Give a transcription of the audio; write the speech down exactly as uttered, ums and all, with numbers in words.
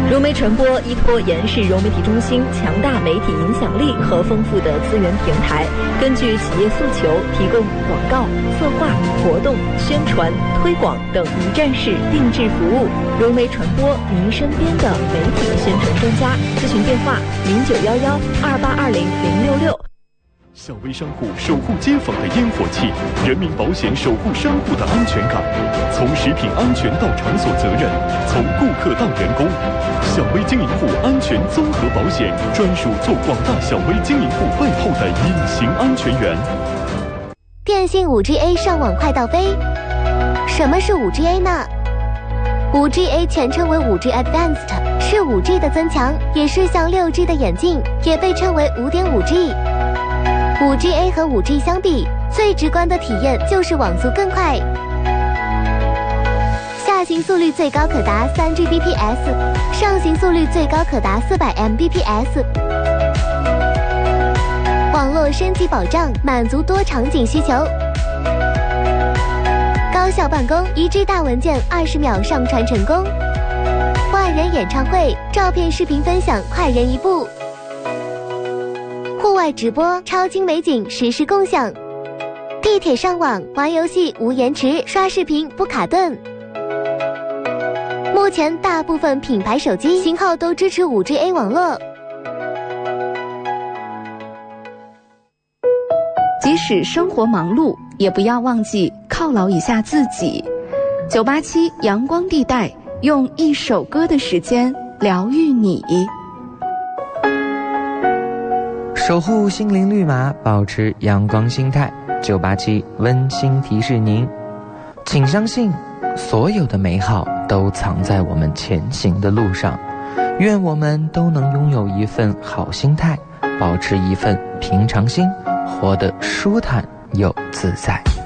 融媒传播依托延世融媒体中心强大媒体影响力和丰富的资源平台，根据企业诉求，提供广告、策划、活动、宣传、推广等一站式定制服务。融媒传播，您身边的媒体宣传专家。咨询电话：零九幺幺二八二零零六六。 小微商户守护街坊的烟火气，人民保险守护商户的安全感。从食品安全到场所责任，从顾客到员工，小微经营户安全综合保险专属做广大小微经营户背后的隐形安全员。 电信 五 G A 上网快到飞。什么是 五 G A 呢？ 五 G A 全称为 五 G Advanced， 是 五 G 的增强，也是向 六 G 的演进，也被称为 五点五 G。五 G A 和 五 G 相比，最直观的体验就是网速更快，下行速率最高可达 三 G B P S， 上行速率最高可达 四百 M B P S。 网络升级保障，满足多场景需求，高效办公，一 G 大文件二十秒上传成功，万人演唱会，照片视频分享快人一步，户外直播，超精美景实时共享，地铁上网玩游戏无延迟，刷视频不卡顿。目前大部分品牌手机型号都支持 五 G A 网络。 即使生活忙碌，也不要忘记犒劳一下自己。九八七阳光地带，用一首歌的时间疗愈你。 守护心灵绿码，保持阳光心态。九八七温馨提示您，请相信，所有的美好都藏在我们前行的路上。愿我们都能拥有一份好心态，保持一份平常心，活得舒坦又自在。